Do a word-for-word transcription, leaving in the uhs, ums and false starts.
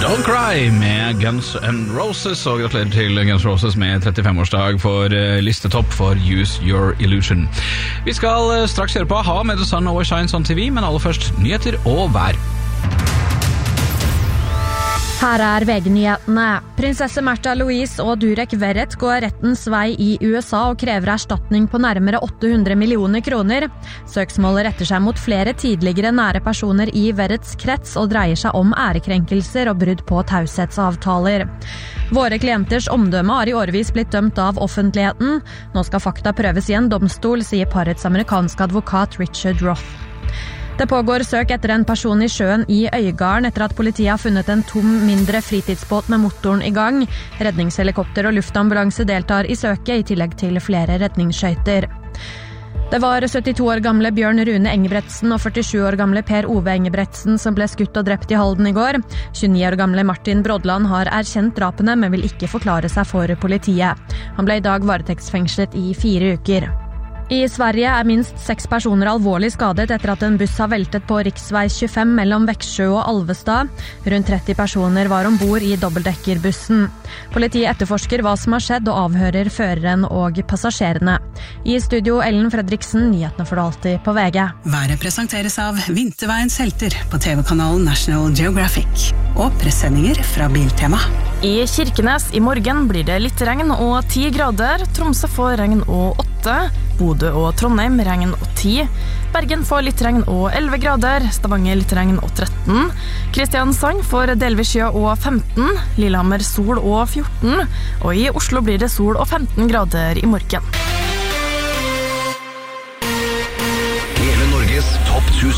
Don't Cry med Guns N' Roses, og gratulerer til Guns N' Roses med trettifem-årsdag for uh, listetopp for Use Your Illusion. Vi skal uh, straks høre på A H A med The Sun Always Shines on T V, men aller først nyheter og vær. Her er V G-nyhetene. Prinsesse Märtha Louise og Durek Verrett går rettens vei i U S A og krever erstatning på nærmere åtte hundre millioner kroner. Søksmålet retter seg mot flere tidligere nære personer i Verretts krets og dreier seg om ærekrenkelser og brudd på taushetsavtaler. Våre klienters omdømme har i årevis blitt dømt av offentligheten. Nå skal fakta prøves i en domstol, sier parets amerikanske advokat Richard Roth. Det pågår søk etter en person i sjøen i Øygarden etter at politiet har funnet en tom mindre fritidsbåt med motoren i gang. Redningshelikopter og luftambulanse deltar i søket, i tillegg til flere redningsskøyter. Det var syttito år gamle Bjørn Rune Engebretsen og førtisju år gamle Per Ove Engebretsen som ble skutt og drept i Halden i går. tjueni år gamle Martin Brodland har erkjent drapene, men vil ikke forklare seg for politiet. Han ble i dag varetektsfengslet i fire uker. I Sverige er minst seks personer alvorlig skadet etter at en buss har veltet på riksvei tjuefem mellom Växjö og Alvestad. Rundt tretti personer var ombord i dobbeltdekkerbussen. Politiet etterforsker hva som har skjedd og avhører føreren og passasjerene. I studio Ellen Fredriksen, nyhetene for alltid på V G. Været presenteres av Vinterveiens helter på T V-kanalen National Geographic og pressendinger fra Biltema. I Kirkenes i morgen blir det litt regn og ti grader. Tromsø får regn og åtte. Bodø og Trondheim regn og ti. Bergen får litt regn og elleve grader. Stavanger litt regn og tretten. Kristiansand får delvis skya og femten. Lillehammer sol og fjorten. Og i Oslo blir det sol og femten grader i morgen.